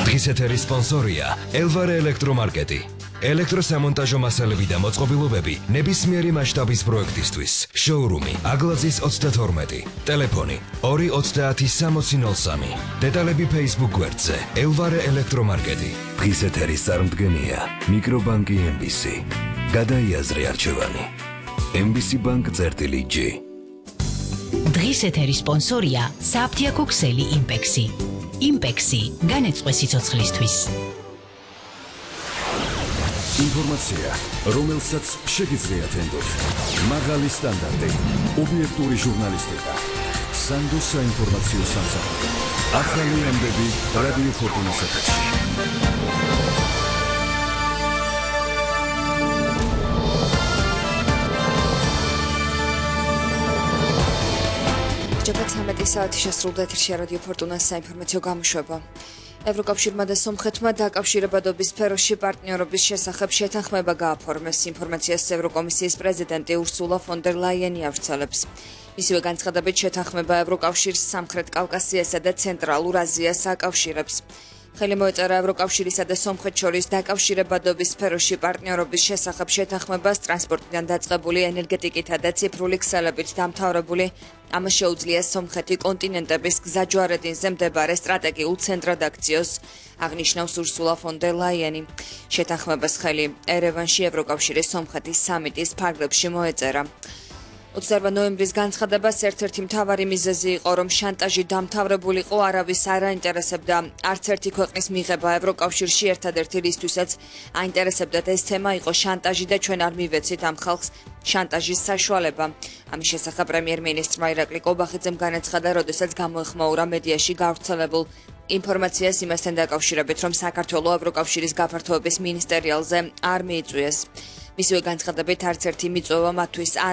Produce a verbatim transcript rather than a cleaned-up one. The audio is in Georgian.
დღის ეთერის სპონსორია ელვარე ელექტრომარკეტი. ელექტროსამონტაჟო მასალები და მოწყობილობები ნებისმიერი მასშტაბის პროექტისთვის. შოურუმი აგლაძის ოცდათორმეტი. ტელეფონი ორი ოცდაათი სამოცი ნოლ სამი. დეტალები Facebook გვერდზე ელვარე ელექტრომარკეტი. დღის ეთერის წარმდგენია მიკრობანკი ემ ბი სი. გადაიაზრე არჩევანი. ემ ბი სი ბანკ წერტილი ჯი. დღის ეთერის სპონსორია საფთიაქო ქსელი იმპექსი. იმპექსი განეწყვე სიცოცხლისთვის. ინფორმაცია, რომელსაც შეგიძლიათ ენდოთ. მაღალი სტანდარტი, ობიექტური ჟურნალისტიკა. სანდოს საინფორმაციო სამსახური. ახალი ამბები რადიო ფორტუნის ეთერში. თერთმეტი საათი შესრულდა ეთერში რადიო ფორტუნას საინფორმაციო გამოშვება. ევროკავშირმა და სომხეთმა დაკავშირებადობის სფეროში პარტნიორობის შესახებ შეთანხმება გააფორმეს. ინფორმაციას ევროკომისიის პრეზიდენტი ურსულა ფონ დერ ლაიენი ავრცელებს. მისივე განცხადებით შეთანხმება ევროკავშირს სამხრეთ კავკასიასა და ცენტრალურ აზიას აკავშირებს. ხელი მოეწერა ევროკავშირისა და სომხეთ შორის დაკავშირებადობის სფეროში პარტნიორობის შესახებ შეთანხმებას ტრანსპორტიდან დაწყებული ენერგეტიკითა და ციფრული ქსელებით დამთავრებული. ამას შეუძლია სომხეთი კონტინენტების გზაჯვარედინზე მდებარე სტრატეგიულ ცენტრად აქციოს, აღნიშნავს ურსულა ფონ დერ ლაიენი. შეთანხმებას ხელი ერევანში ევროკავშირის სომხეთის სამიტის ფარგლებში მოეწერა. ოცდაოთხი ნოემბრის განცხადებას ერთ-ერთი მთავარი მიზეზი იყო, რომ შანტაჟი დამთავრებულიყო, არავის არ აინტერესებდა არც ერთი ქვეყნის მიღება ევროკავშირში, ერთადერთი რისთვისაც აინტერესებდათ ეს თემა იყო შანტაჟი და ჩვენ არ მივეცით ამ ხალხს შანტაჟის საშუალება. ამის შესახებ პრემიერ-მინისტრმა ირაკლი კობახიძემ განაცხადა, როდესაც გამოეხმაურა მედიაში გავრცელებულ ინფორმაციას იმასთან დაკავშირებით, რომ საქართველო ევროკავშირის გაფართოების მინისტერიალზე არ მიიწვიეს. მისივე განცხადებით არც ერთი მიწვევა მათთვის არ